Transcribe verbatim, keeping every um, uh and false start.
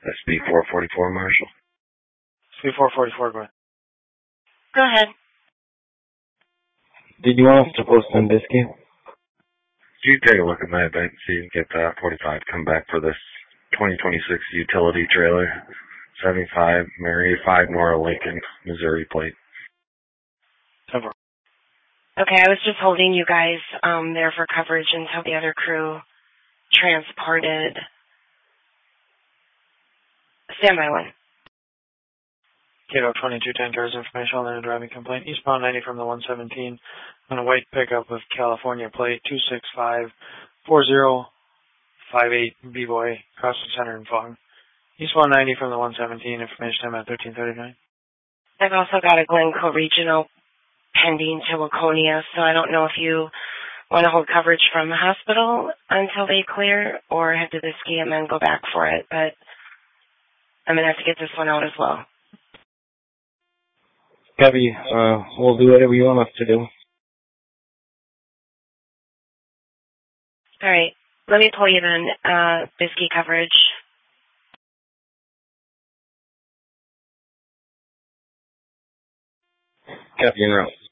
S B four forty-four, Marshall. S B four forty-four, go ahead. Go ahead. Did you want us to post on Bisky? Could you take a look at my event and see if you can get that forty-five come back for this twenty twenty-six utility trailer? seventy-five, Mary, five Nora Lincoln, Missouri plate. Over. Okay, I was just holding you guys um, there for coverage until the other crew transported. Standby one. Cato twenty-two ten cars information on the driving complaint. Eastbound ninety from the one seventeen on a white pickup with California plate two six five four zero five eight B-Boy across the center in Fong. Eastbound ninety from the one seventeen, information time at thirteen thirty-nine. I've also got a Glencoe Regional pending to Waconia, so I don't know if you want to hold coverage from the hospital until they clear or head to the ski and then go back for it, but I'm going to have to get this one out as well. Copy. Uh, we'll do whatever you want us to do. All right. Let me pull you then, uh, Bisky coverage. Copy en route.